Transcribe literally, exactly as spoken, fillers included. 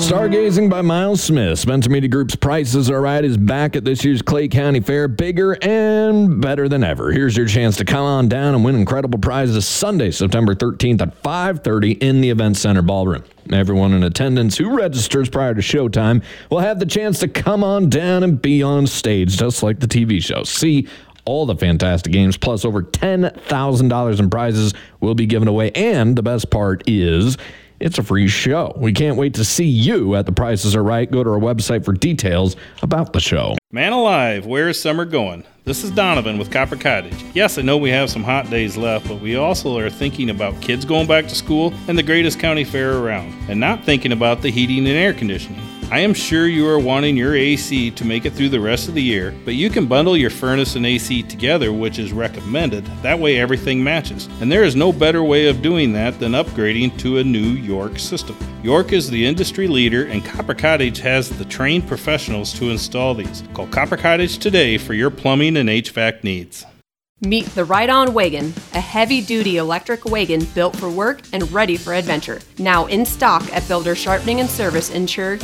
Stargazing by Miles Smith. Spencer Media Group's Prices Are Right is back at this year's Clay County Fair, bigger and better than ever. Here's your chance to come on down and win incredible prizes Sunday, September thirteenth at five thirty in the Event Center Ballroom. Everyone in attendance who registers prior to showtime will have the chance to come on down and be on stage, just like the T V show. See all the fantastic games, plus over ten thousand dollars in prizes will be given away. And the best part is, it's a free show. We can't wait to see you at The Prices Are Right. Go to our website for details about the show. Man alive, where is summer going? This is Donovan with Copper Cottage. Yes, I know we have some hot days left, but we also are thinking about kids going back to school and the greatest county fair around, and not thinking about the heating and air conditioning. I am sure you are wanting your A C to make it through the rest of the year, but you can bundle your furnace and A C together, which is recommended. That way everything matches. And there is no better way of doing that than upgrading to a new York system. York is the industry leader, and Copper Cottage has the trained professionals to install these. Call Copper Cottage today for your plumbing and H V A C needs. Meet the Ride-On Wagon, a heavy-duty electric wagon built for work and ready for adventure. Now in stock at Builder Sharpening and Service in Cherokee.